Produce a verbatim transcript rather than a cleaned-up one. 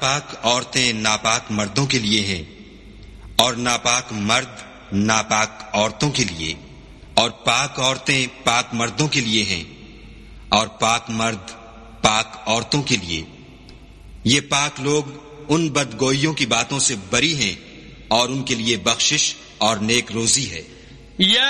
पाक औरतें नापाक मर्दों के लिए हैं और नापाक मर्द नापाक औरतों के लिए, और पाक औरतें पाक मर्दों के लिए हैं और पाक मर्द पाक औरतों के लिए। ये पाक लोग उन बदगोइयों की बातों से बरी हैं और उनके लिए बख्शिश और नेक रोजी है।